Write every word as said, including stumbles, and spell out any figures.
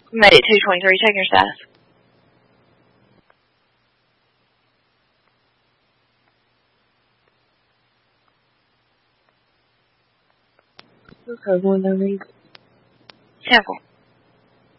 Made it two twenty-three. Checking your status. Okay, one of these. Sample.